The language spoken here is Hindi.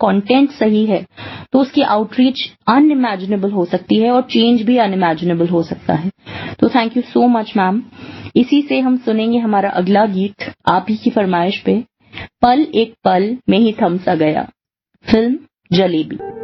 कंटेंट सही है तो उसकी आउटरीच अनइमेजिनेबल हो सकती है और चेंज भी अनइमेजिनेबल हो सकता है। तो thank you so much ma'am. इसी से हम सुनेंगे हमारा अगला गीत आप ही की फरमाइश पे, पल एक पल में ही थम सा गया, फिल्म जलेबी।